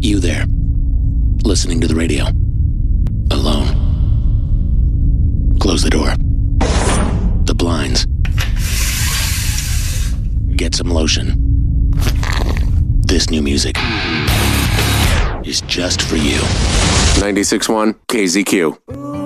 You there, listening to the radio, alone. Close the door. The blinds. Get some lotion. This new music is just for you. 96.1 KZQ.